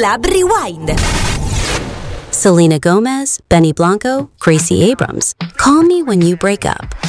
Club Rewind. Selena Gomez, Benny Blanco, Gracie Abrams. Call Me When You Break Up.